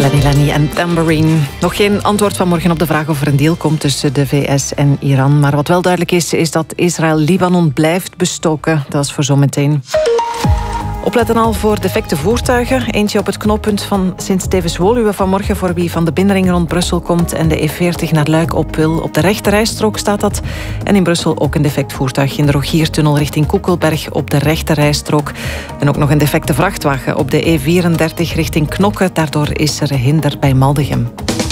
Lenny Lenny en Tambourine. Nog geen antwoord vanmorgen op de vraag of er een deal komt tussen de VS en Iran. Maar wat wel duidelijk is dat Israël Libanon blijft bestoken. Dat is voor zometeen. Opletten al voor defecte voertuigen. Eentje op het knooppunt van Sint-Stevens-Woluwe vanmorgen voor wie van de binnenring rond Brussel komt en de E40 naar Luik op wil. Op de rechterrijstrook staat dat. En in Brussel ook een defect voertuig in de Rogiertunnel richting Koekelberg op de rechterrijstrook. En ook nog een defecte vrachtwagen op de E34 richting Knokke. Daardoor is er hinder bij Maldegem.